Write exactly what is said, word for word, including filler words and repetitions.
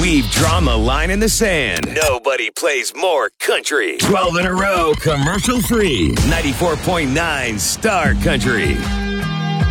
We've drawn the line in the sand. Nobody plays more country. twelve in a row, commercial free. ninety-four point nine Star Country.